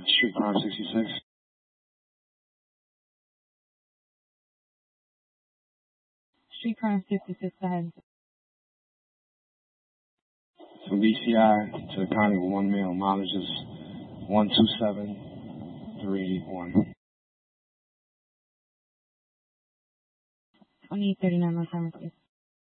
Streetcar 66. Streetcar 66, go ahead. From BCI to County with 1 male. Mileage is 127,381. 2839 on camera, please.